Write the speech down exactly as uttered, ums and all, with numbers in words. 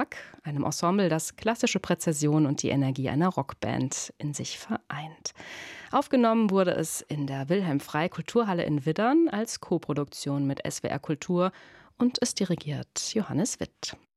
Werk, einem Ensemble, das klassische Präzision und die Energie einer Rockband in sich vereint. Aufgenommen wurde es in der Wilhelm-Frey Kulturhalle in Widdern als Koproduktion mit S W R Kultur und es dirigiert Johannes Witt.